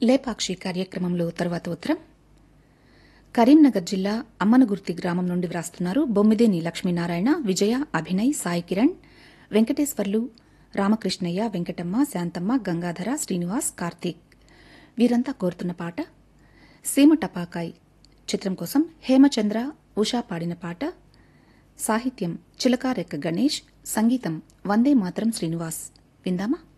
లేపాక్షి కార్యక్రమంలో తరువాత ఉత్తరం కరీంనగర్ జిల్లా అమ్మనగుర్తి గ్రామం నుండి వ్రాస్తున్నారు బొమ్మిదేని లక్ష్మీనారాయణ, విజయ, అభినయ్, సాయి కిరణ్, వెంకటేశ్వర్లు, రామకృష్ణయ్య, వెంకటమ్మ, శాంతమ్మ, గంగాధర, శ్రీనివాస్, కార్తీక్. వీరంతా కోరుతున్న పాట సీమ టపాకాయ్ చిత్రం కోసం హేమచంద్ర, ఉషా పాడిన పాట. సాహిత్యం చిలకారెక్క గణేష్, సంగీతం వందే మాతరం శ్రీనివాస్. విందామా?